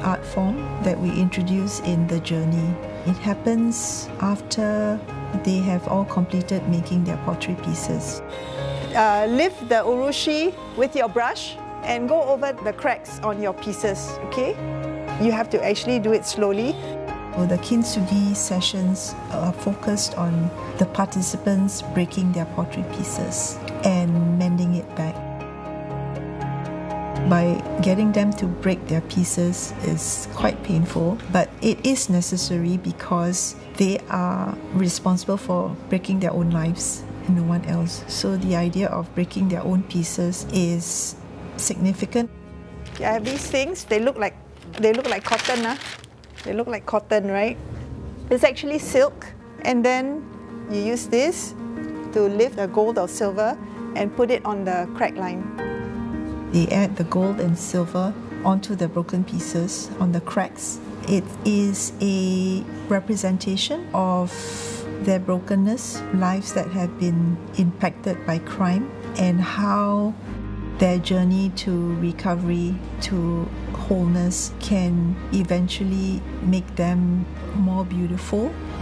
art form that we introduce in the journey. It happens after they have all completed making their pottery pieces. Lift the urushi with your brush and go over the cracks on your pieces, okay? You have to actually do it slowly. So the kintsugi sessions are focused on the participants breaking their pottery pieces and mending it back. By getting them to break their pieces is quite painful, but it is necessary because they are responsible for breaking their own lives and no one else. So the idea of breaking their own pieces is significant. I have these things, they look like cotton. They look like cotton, right? It's actually silk, and then you use this to lift the gold or silver and put it on the crack line. They add the gold and silver onto the broken pieces on the cracks. It is a representation of their brokenness, lives that have been impacted by crime, and how their journey to recovery, to wholeness, can eventually make them more beautiful